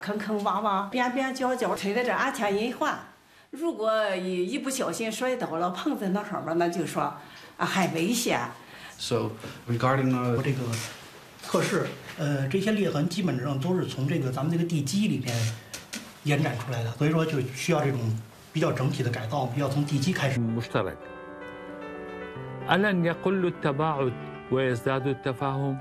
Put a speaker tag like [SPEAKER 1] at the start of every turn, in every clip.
[SPEAKER 1] 坑坑洼洼、边边角角，推的这安全隐患。如果一不小心摔倒了，碰在那上面，那就说很危险。
[SPEAKER 2] So regarding
[SPEAKER 3] 这个测试，这些裂痕基本上都是从咱们这个地基里边延展出来的，所以说就需要这种比较整体的改造，要从地基开始。
[SPEAKER 4] مشترك. ألن يقل التباعد ويزداد التفاهم؟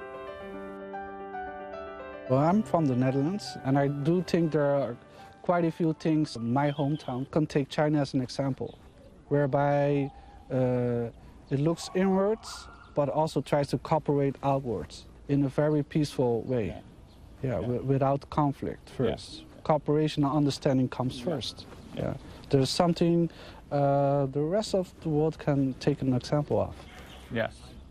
[SPEAKER 5] Well, I'm from the Netherlands, and I do think there are quite a few things in my hometown. Can take China as an example, whereby it looks inwards, but also tries to cooperate outwards in a very peaceful way. Yeah, without conflict first. Yeah. Cooperation and understanding comes first. Yeah, there's something the rest of the world can take an example of.
[SPEAKER 4] Yes.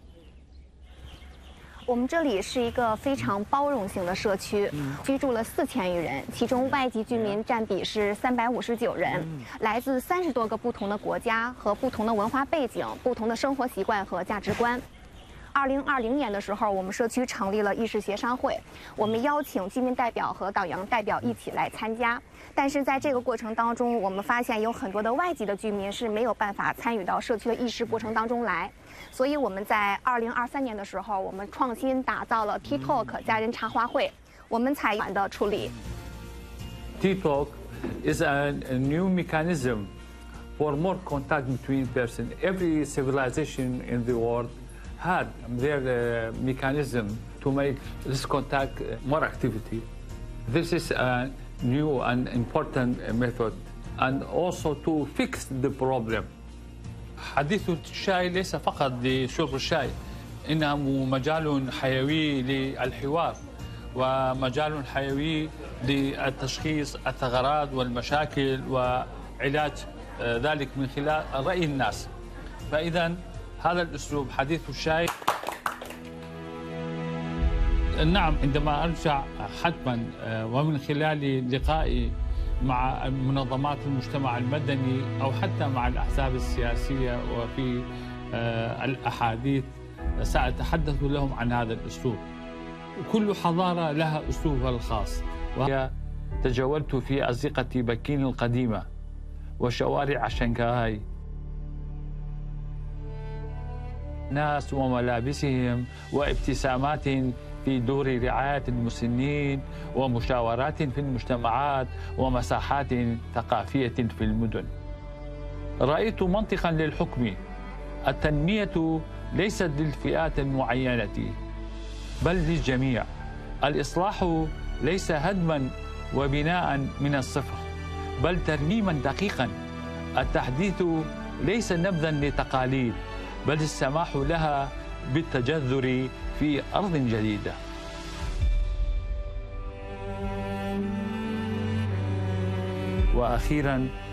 [SPEAKER 6] 我们这里是一个非常包容性的社区，居住了4000余人，其中外籍居民占比是359人，来自30多个不同的国家和不同的文化背景、不同的生活习惯和价值观。2020年的时候，我们社区成立了议事协商会，我们邀请居民代表和党员代表一起来参加。但是在这个过程当中，我们发现有很多的外籍的居民是没有办法参与到社区的议事过程当中来。所以我们在2023年的时候，我们创新打造了 Tea Talk 家人茶话会，我们采用的处理。
[SPEAKER 4] Tea Talk is a new mechanism for more contact between persons. Every civilization in the world had their mechanism to make this contact more activity. This is a new and important method, and also to fix the problem. حديث الشاي ليس فقط لشرب الشاي، إنه مجال حيوي للحوار ومجال حيوي للتشخيص الثغرات والمشاكل وعلاج ذلك من خلال رأي الناس. فإذا هذا الأسلوب حديث الشاي. نعم، عندما أرجع حتما ومن خلال لقائي مع منظمات المجتمع المدني أو حتى مع الأحزاب السياسية وفي الأحاديث سأتحدث لهم عن هذا الأسلوب. كل حضارة لها أسلوبها الخاص، تجولت في أزقة بكين القديمة وشوارع شنغهاي، ناس وملابسهم وابتسامات في دور رعاية المسنين ومشاورات في المجتمعات ومساحات ثقافية في المدن. رأيت منطقا للحكم. التنمية ليست للفئات المعينة بل للجميع. الإصلاح ليس هدما وبناء من الصفر بل ترميما دقيقا. التحديث ليس نبذا لتقاليد بل السماح لها بالتجذر في أرض جديدة. وأخيرا